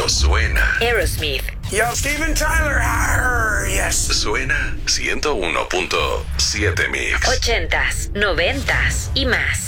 suena. Aerosmith. Yo, Steven Tyler. Yes. Suena 101.7 Mix. 80s, 90s y más.